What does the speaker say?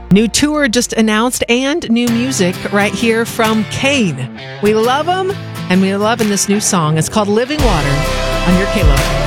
New tour just announced and new music right here from Kane. We love them, and we love in this new song. It's called Living Water on your K-Love.